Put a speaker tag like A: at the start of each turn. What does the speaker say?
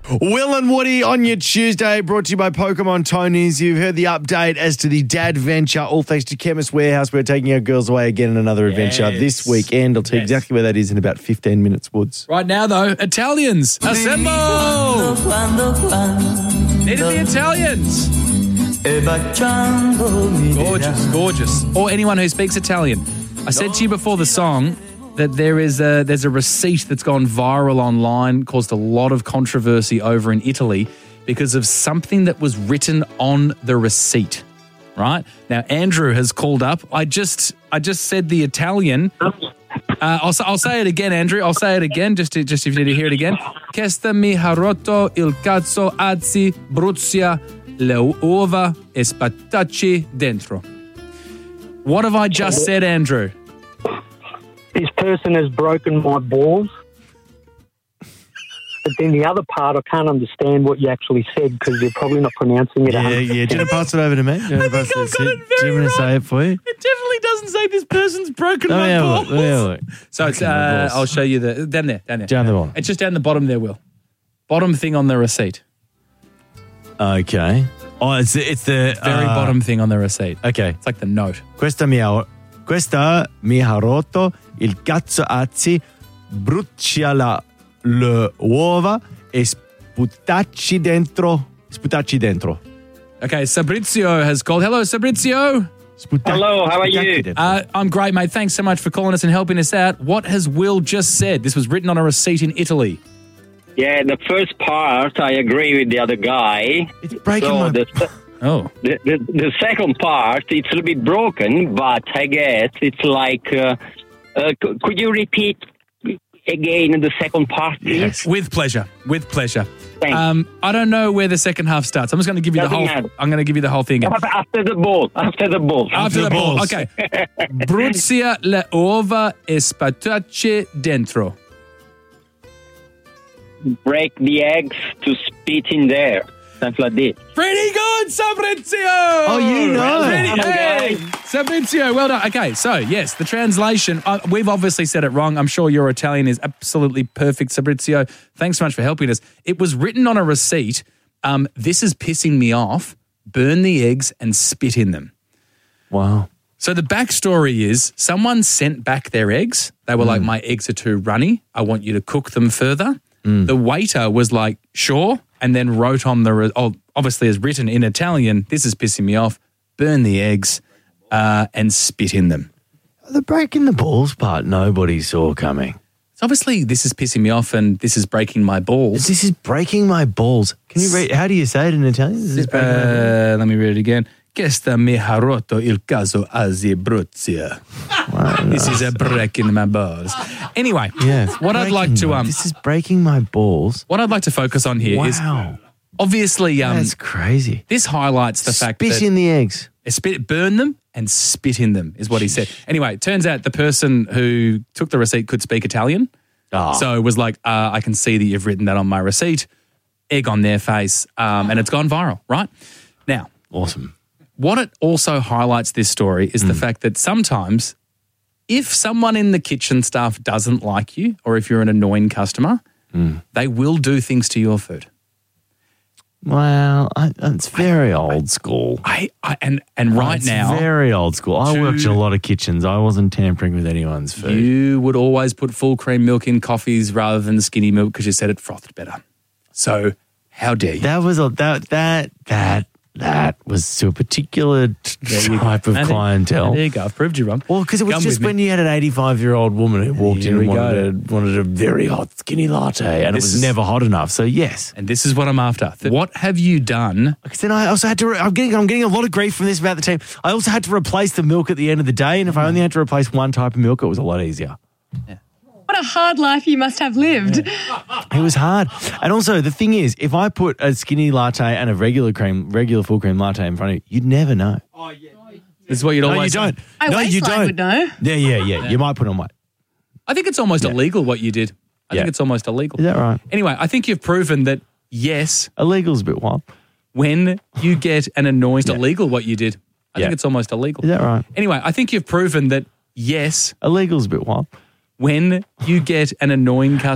A: Will and Woody on your Tuesday, brought to you by Pokemon Tony's. You've heard the update as to the Dad Venture, all thanks to Chemist Warehouse. We're taking our girls away again on another adventure this weekend. I'll tell you exactly where that is in about 15 minutes, Woods.
B: Right now, though, Italians, assemble! Needed the Italians. Gorgeous, gorgeous. Or anyone who speaks Italian. I said to you before the song that there's a receipt that's gone viral online, caused a lot of controversy over in Italy because of something that was written on the receipt, right? Now, Andrew has called up. I just said the Italian. I'll say it again, Andrew. I'll say it again, just if you need to hear it again. Questa mi ha rotto il cazzo azzi bruzia le uova e spatacci dentro. What have I just said, Andrew?
C: This person has broken my balls. But then the other part, I can't understand what you actually said because you're probably not pronouncing it.
A: Yeah. Do you want to pass it over to me? Do you want to say it for you?
B: It definitely doesn't say this person's broken my balls.
A: Look.
B: So it's, I'll show you down there.
A: Down the bottom.
B: It's just down the bottom there, Will. Bottom thing on the receipt.
A: Okay. Oh, it's the
B: Very bottom thing on the receipt.
A: Okay.
B: It's like the note.
A: Questa mi ha rotto il cazzo azzi, brucia le uova e sputacci dentro.
B: Okay, Sabrizio has called. Hello, Sabrizio.
D: Hello, how are you?
B: I'm great, mate. Thanks so much for calling us and helping us out. What has Will just said? This was written on a receipt in Italy.
D: Yeah, the first part, I agree with the other guy.
A: It's breaking my...
D: The second part, it's a little bit broken, but I guess it's like... could you repeat again the second part, please?
B: Yes. With pleasure.
D: Thanks.
B: I don't know where the second half starts. I'm just going to give you I'm going to give you the whole thing again.
D: After the ball.
B: After the ball. Okay. Bruzia le uova e spatacci dentro.
D: Break the eggs to spit in there. Something like this.
B: Pretty good, Sabrizio!
A: Oh, you know.
B: Hey, Sabrizio, well done. Okay, so, yes, the translation, we've obviously said it wrong. I'm sure your Italian is absolutely perfect, Sabrizio. Thanks so much for helping us. It was written on a receipt, this is pissing me off, burn the eggs and spit in them.
A: Wow.
B: So the backstory is someone sent back their eggs. They were like, my eggs are too runny. I want you to cook them further. The waiter was like, sure, and then wrote on obviously as written in Italian, this is pissing me off, burn the eggs and spit in them.
A: The breaking the balls part, nobody saw coming.
B: So obviously, this is pissing me off and this is breaking my balls.
A: This is breaking my balls. Can you read, how do you say it in Italian?
B: Let me read it again. Questa mi ha rotto il caso azzi bruzia. This is breaking my balls. Anyway, what I'd like to
A: this is breaking my balls.
B: What I'd like to focus on here is obviously
A: that's crazy.
B: This highlights the fact that
A: spit in the eggs.
B: Burn them and spit in them is what he said. Anyway, it turns out the person who took the receipt could speak Italian. So it was like, I can see that you've written that on my receipt. Egg on their face, and it's gone viral, right? Now,
A: awesome.
B: What it also highlights this story is the fact that sometimes if someone in the kitchen staff doesn't like you or if you're an annoying customer, they will do things to your food.
A: Well, it's very old school.
B: And right now...
A: It's very old school. I worked in a lot of kitchens. I wasn't tampering with anyone's food.
B: You would always put full cream milk in coffees rather than skinny milk because you said it frothed better. So how dare you?
A: That was that was to a particular type of clientele.
B: There you go. I've proved you wrong.
A: Well, because it was just when you had an 85-year-old woman who walked in and wanted a very hot skinny latte, and it was never hot enough. So yes,
B: and this is what I'm after. What have you done?
A: Because then I also had to. I'm getting a lot of grief from this about the team. I also had to replace the milk at the end of the day, and if I only had to replace one type of milk, it was a lot easier.
B: Yeah.
E: What a hard life you must have lived.
A: It was hard. And also, the thing is, if I put a skinny latte and a regular full cream latte in front of you, you'd never know.
B: Oh, yeah. This is what you'd always
A: you don't.
E: You would know.
A: Yeah. You might put on white.
B: I think it's almost illegal what you did. I think it's almost illegal.
A: Is that right?
B: Anyway, I think you've proven that, yes.
A: Illegal's a bit wild.
B: When you get an annoying... It's illegal what you did. I think it's almost illegal.
A: Is that right?
B: Anyway, I think you've proven that, yes.
A: Illegal's a bit wild.
B: When you get an annoying customer...